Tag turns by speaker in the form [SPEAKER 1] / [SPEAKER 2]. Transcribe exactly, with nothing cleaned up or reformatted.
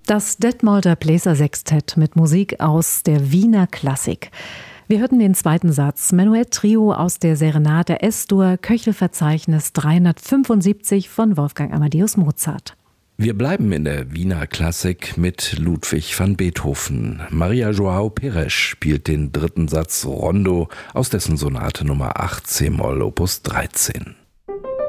[SPEAKER 1] Das Detmolder Bläsersextett mit Musik aus der Wiener Klassik. Wir hörten den zweiten Satz, Menuett Trio aus der Serenade S-Dur, Köchelverzeichnis dreihundertfünfundsiebzig von Wolfgang Amadeus Mozart.
[SPEAKER 2] Wir bleiben in der Wiener Klassik mit Ludwig van Beethoven. Maria João Pires spielt den dritten Satz Rondo aus dessen Sonate Nummer acht c-Moll Opus dreizehn.